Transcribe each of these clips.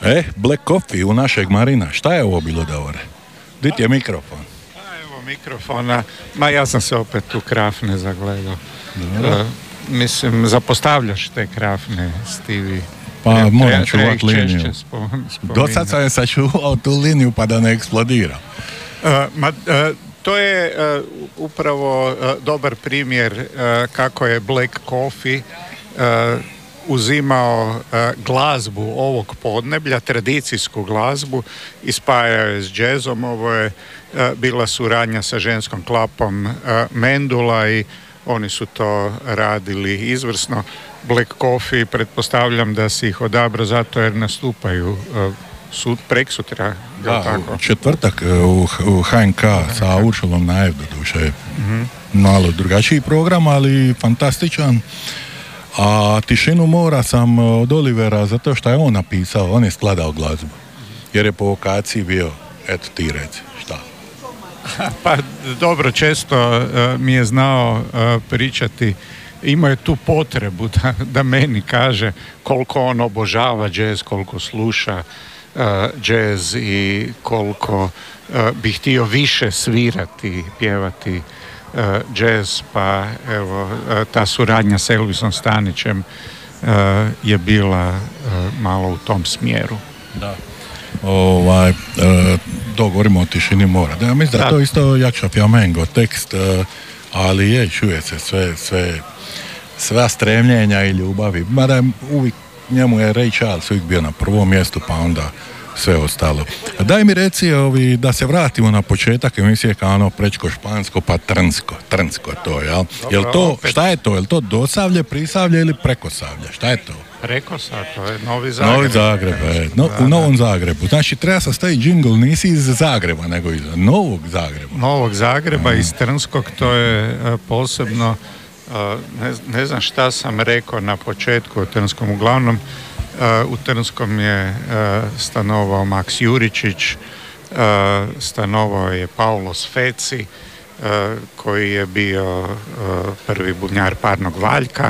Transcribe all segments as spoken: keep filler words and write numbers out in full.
E, Black Coffee u našeg Marina. Šta je ovo bilo, Davore? Di ti je mikrofon? A evo mikrofona. Ma ja sam se opet u krafne zagledao. Uh, mislim, zapostavljaš te krafne, Stivi. Pa Tre, moram čuvat liniju. Spom, Do sad sam je sačuvao tu liniju pa da ne eksplodira. Uh, ma, uh, to je uh, upravo uh, dobar primjer uh, kako je Black Coffee uh, uzimao uh, glazbu ovog podneblja, tradicijsku glazbu, i spajao je s džezom. Ovo je uh, bila suradnja sa ženskom klapom uh, Mendula i oni su to radili izvrsno. Black Coffee, pretpostavljam da si ih odabrao zato jer nastupaju uh, sud, preksutra. Da, tako? u četvrtak u, u H N K sa Uršulom Najev, doduše. Mm-hmm. Malo drugačiji program, ali fantastičan. A Tišinu mora sam od Olivera zato što je on napisao, on je skladao glazbu. Jer je po vokaciji bio, eto ti reci, šta? Pa dobro, često uh, mi je znao uh, pričati, imao je tu potrebu da, da meni kaže koliko on obožava džez, koliko sluša uh, džez i koliko uh, bi htio više svirati, pjevati uh, džez, pa evo, uh, ta suradnja s Elvisom Stanićem uh, je bila uh, malo u tom smjeru. Da. Ovaj, e, dogovorimo o Tišini mora. Da, ja mislim da, da to isto Jakša Fjamengo tekst, e, ali je, čuje se sve, sve, sva stremljenja i ljubavi. Mada uvijek njemu je Ray Charles uvijek bio na prvom mjestu, pa onda sve ostalo. Daj mi reci ovi, da se vratimo na početak emisije kao ono prečko špansko pa trnsko, trnsko to, jel? Jel to, šta je to? Jel to dosavlje, prisavlje ili prekosavlje? Šta je to? Prekosa, to je Novi Zagreb. Novi Zagreb, je. No, u Novom Zagrebu. Znači, treba sastaviti džingl, nisi iz Zagreba, nego iz Novog Zagreba. Novog Zagreba, mm. iz Trnskog, to je uh, posebno, uh, ne, ne znam šta sam rekao na početku u Trnskom. Uglavnom, uh, u Trnskom je uh, stanovao Maks Juričić, uh, stanovao je Paulo Sfeci, uh, koji je bio uh, prvi bubnjar Parnog Valjka,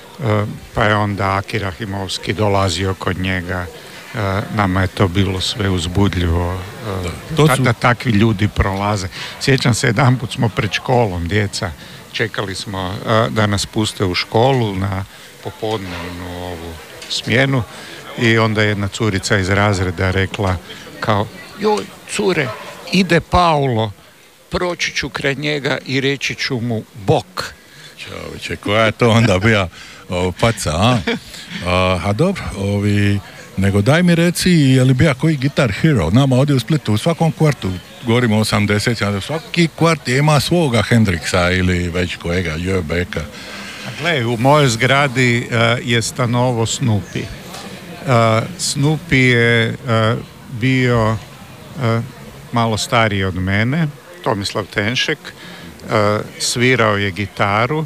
pa je onda Aki Rahimovski dolazio kod njega. Nama je to bilo sve uzbudljivo da, su... da takvi ljudi prolaze. Sjećam se, jedanput smo pred školom, djeca, čekali smo da nas puste u školu na popodnevnu ovu smjenu i onda jedna curica iz razreda rekla kao, joj cure, ide Paulo, proći ću kraj njega i reći ću mu bok. Čovječe, koja je to onda bija o, paca, a? a? A dobro, ovi, nego daj mi reci, je li bija koji Guitar Hero? Nama ovdje u Splitu, u svakom kvartu, govorimo osamdeset, svaki kvart ima svoga Hendrixa ili već kojega, Joe Becka. Gle, u mojoj zgradi uh, je stanovo Snoopy. Uh, Snoopy je uh, bio uh, malo stariji od mene, Tomislav Tenšek, uh, svirao je gitaru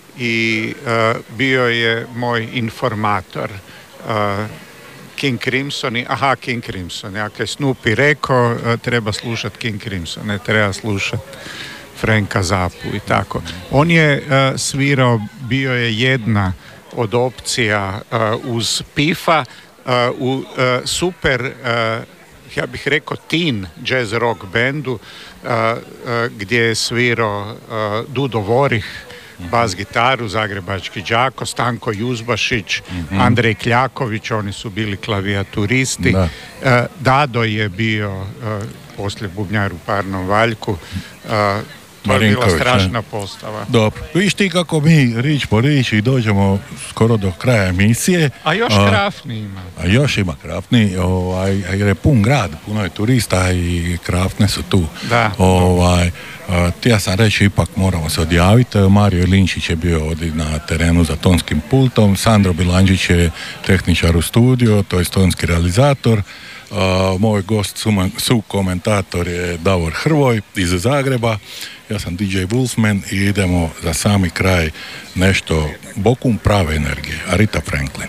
i uh, bio je moj informator. Uh, King Crimson i, aha, King Crimson, ja kad je Snoopy rekao, uh, treba slušati King Crimson, ne treba slušati Franka Zappu i tako. On je uh, svirao, bio je jedna od opcija uh, uz Pifa uh, u uh, super, uh, ja bih rekao, teen jazz rock bandu uh, uh, gdje je svirao uh, Dudo Vorih, bas gitaru, zagrebački Đako, Stanko Juzbašić, mm-hmm. Andrej Kljaković, oni su bili klavijaturisti. Da. Uh, Dado je bio uh, poslije bubnjar u Parnom Valjku. Uh, To je bila strašna postava. Dobro. Viš ti kako mi rič po rič i dođemo skoro do kraja emisije. A još a, krafni ima. A još ima krafni, ovaj, jer je pun grad, puno je turista i krafne su tu. Da. Ovaj, a, ja sam reći, ipak moramo se odjaviti. Mario Linčić je bio ovdje na terenu za tonskim pultom, Sandro Bilanđić je tehničar u studiju, to je tonski realizator. Uh, moj gost su, su komentator je Davor Hrvoj iz Zagreba, ja sam D J Wolfman i idemo za sami kraj nešto bokum prave energije, Aretha Franklin.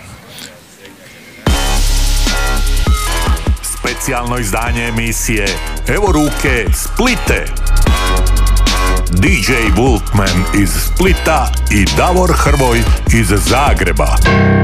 Specijalno izdanje emisije Evo ruke Splite. D J Wolfman iz Splita i Davor Hrvoj iz Zagreba.